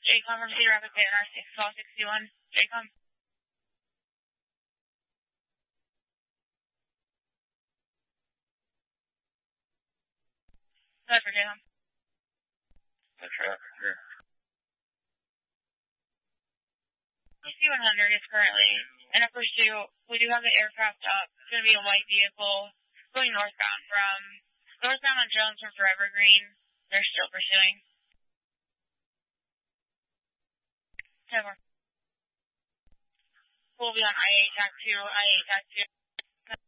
JCOM from Cedar Rapids, ANR 61261. JCOM. Good for JCOM. PC-100 is currently in a pursuit. We do have the aircraft up. It's going to be a white vehicle going northbound on Jones from Forever Green. They're still pursuing. 10-4. We'll be on IA TAC 2, IA TAC 2.